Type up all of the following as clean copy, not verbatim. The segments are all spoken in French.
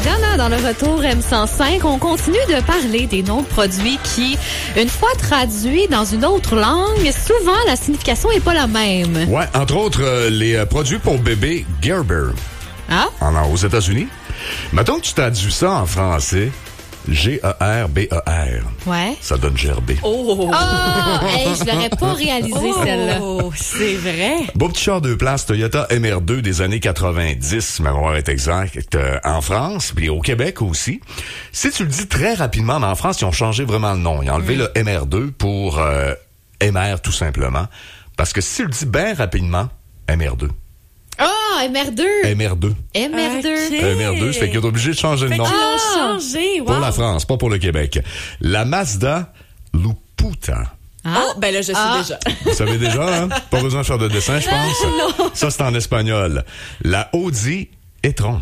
Madonna dans le retour M105. On continue de parler des noms de produits qui, une fois traduits dans une autre langue, souvent la signification est pas la même. Ouais, entre autres, les produits pour bébé Gerber. Ah? Aux États-Unis. Mettons que tu traduis ça en français, G-E-R-B-E-R. Ouais. Ça donne Gerbé. Oh! Hey, je l'aurais pas réalisé, celle-là. Oh, c'est vrai. Beau petit char 2 places Toyota MR2 des années 90, ma mémoire est exacte, en France, puis au Québec aussi. Si tu le dis très rapidement, mais en France, ils ont changé vraiment le nom. Ils ont enlevé le MR2 pour MR tout simplement. Parce que si tu le dis bien rapidement, MR2. Ah, MR2. MR2. MR2. Okay. MR2, ça fait qu'ils sont obligés de changer le nom. Ils l'ont changé, wow. Pour la France, pas pour le Québec. La Mazda Luputa. Ah? Oh, ben là, je sais déjà. Vous savez déjà, hein? Pas besoin de faire de dessin, je pense. Non. Ça, c'est en espagnol. La Audi e-tron.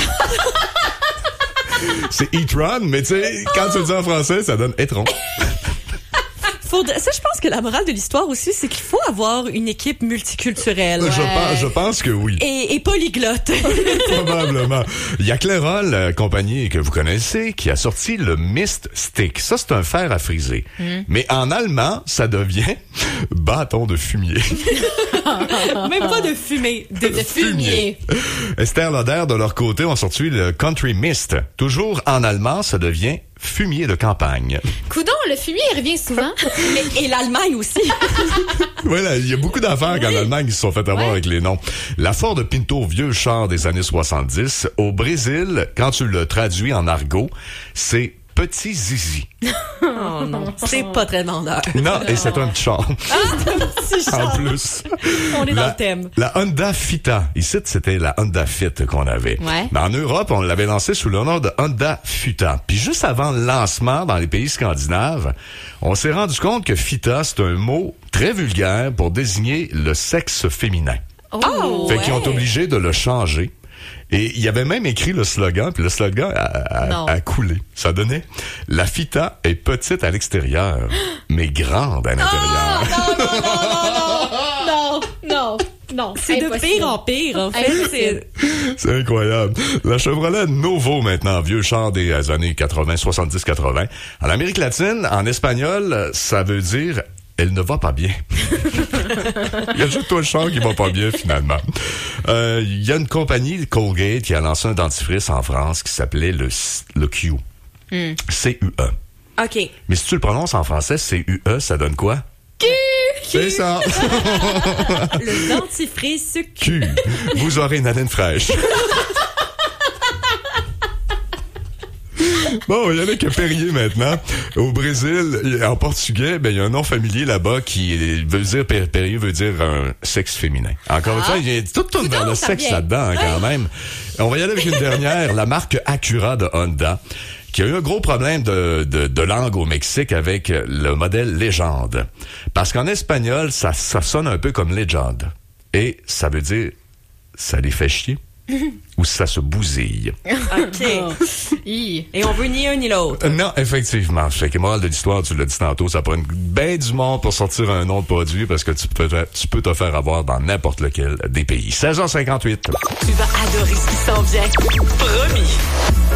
C'est e-tron, mais tu sais, quand tu le dis en français, ça donne e-tron. Ça, je pense que la morale de l'histoire aussi, c'est qu'il faut avoir une équipe multiculturelle. Je pense que oui. Et polyglotte. Probablement. Il y a Clairol, compagnie que vous connaissez, qui a sorti le Mist Stick. Ça, c'est un fer à friser. Mais en allemand, ça devient bâton de fumier. Même pas de fumée, de fumier. Esther Lauder, de leur côté, ont sorti le Country Mist. Toujours en allemand, ça devient fumier de campagne. Coudon, le fumier il revient souvent. Et l'Allemagne aussi. Voilà, il y a beaucoup d'affaires qu'en Allemagne ils se sont fait avoir avec les noms. La Ford Pinto, vieux char des années 70. Au Brésil, quand tu le traduis en argot, c'est petit zizi. Oh non, c'est pas très vendeur. Non, et c'est un petit char. Petit char. En plus. On est dans le thème. La Honda Fita. Ici, c'était la Honda Fit qu'on avait. Ouais. Mais en Europe, on l'avait lancé sous le nom de Honda Futa. Puis juste avant le lancement dans les pays scandinaves, on s'est rendu compte que Fita, c'est un mot très vulgaire pour désigner le sexe féminin. Oh! Fait qu'ils ont obligé de le changer. Et il y avait même écrit le slogan, puis le slogan a coulé. Ça donnait « La Fita est petite à l'extérieur, mais grande à l'intérieur. » Non. C'est de pire en pire, en fait. C'est incroyable. La Chevrolet Novo, maintenant, vieux char des années 80, 70-80. En Amérique latine, en espagnol, ça veut dire « Elle ne va pas bien ». Il y a juste toi le char qui va pas bien, finalement. Il y a une compagnie, Colgate, qui a lancé un dentifrice en France qui s'appelait le Q. C-U-E. OK. Mais si tu le prononces en français, C-U-E, ça donne quoi? Q. C'est ça. Le dentifrice Q. Vous aurez une haleine fraîche. Bon, il y en a que Perrier maintenant. Au Brésil, en portugais, il y a un nom familier là-bas qui veut dire, Perrier veut dire un sexe féminin. Encore une fois, il y a tout vers le sexe là-dedans, quand même. On va y aller avec une dernière, la marque Acura de Honda, qui a eu un gros problème de langue au Mexique avec le modèle Légende. Parce qu'en espagnol, ça sonne un peu comme Legend. Et ça veut dire, ça les fait chier. Ou ça se bousille. OK. Et on veut ni un ni l'autre. Non, effectivement. Fait que morale de l'histoire, tu l'as dit tantôt, ça prend ben du monde pour sortir un nom de produit parce que tu peux te faire avoir dans n'importe lequel des pays. 16h58. Tu vas adorer ce qui s'en vient. Promis.